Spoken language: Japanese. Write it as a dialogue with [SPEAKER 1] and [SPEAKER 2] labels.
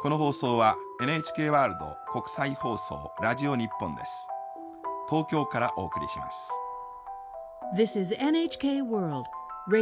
[SPEAKER 1] この放送は NHK ワールド国際放送ラジオ日本です。東京からお送りします。
[SPEAKER 2] This is NHK World